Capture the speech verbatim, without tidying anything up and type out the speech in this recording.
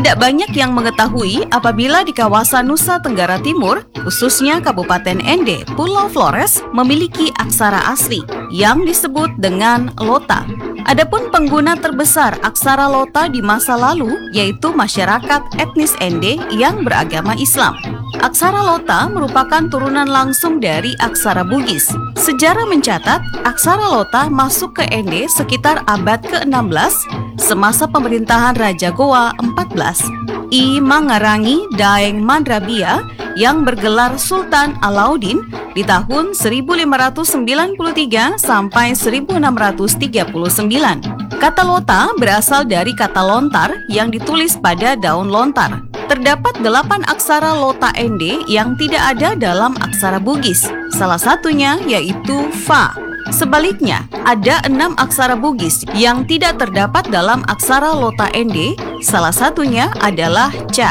Tidak banyak yang mengetahui apabila di kawasan Nusa Tenggara Timur, khususnya Kabupaten Ende, Pulau Flores, memiliki aksara asli yang disebut dengan Lota. Adapun pengguna terbesar aksara Lota di masa lalu yaitu masyarakat etnis Ende yang beragama Islam. Aksara Lota merupakan turunan langsung dari aksara Bugis. Sejarah mencatat, aksara Lota masuk ke Ende sekitar abad ke enam belas semasa pemerintahan Raja Goa empat belas, I Mangarangi Daeng Mandrabia yang bergelar Sultan Alauddin di tahun seribu lima ratus sembilan puluh tiga sampai seribu enam ratus tiga puluh sembilan. Kata Lota berasal dari kata lontar yang ditulis pada daun lontar. Terdapat delapan aksara Lota Ende yang tidak ada dalam aksara Bugis. Salah satunya yaitu Fa. Sebaliknya, ada enam aksara Bugis yang tidak terdapat dalam aksara Lota Ende. Salah satunya adalah Ca.